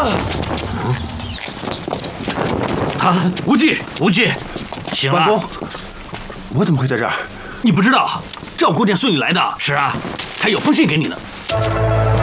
啊，无忌，无忌，醒了！ 关公，我怎么会在这儿？ 你不知道，赵姑娘送你来的。是啊，她有封信给你呢。